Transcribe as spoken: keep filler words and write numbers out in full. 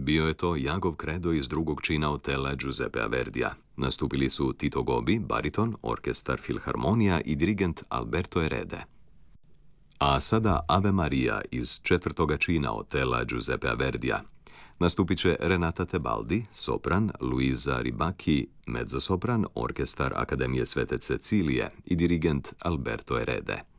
Bio je to Jagov Kredo iz drugog čina Otela Giuseppea Verdija. Nastupili su Tito Gobi, bariton, orkestar Filharmonija i dirigent Alberto Erede. A sada Ave Maria iz četvrtoga čina Otela Giuseppea Verdija. Nastupit će Renata Tebaldi, sopran, Luisa Ribacchi, mezzosopran, orkestar Akademije Svete Cecilije i dirigent Alberto Erede.